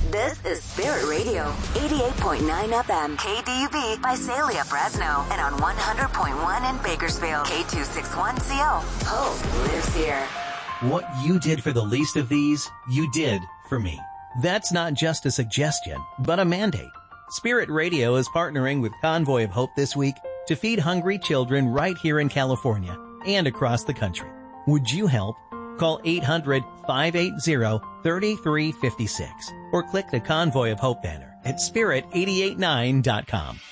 This is Spirit Radio, 88.9 FM, KDUB, Visalia, Fresno, and on 100.1 in Bakersfield, K261CO. Hope lives here. What you did for the least of these, you did for me. That's not just a suggestion, but a mandate. Spirit Radio is partnering with Convoy of Hope this week to feed hungry children right here in California and across the country. Would you help? Call 800-580-3356 or click the Convoy of Hope banner at spirit889.com.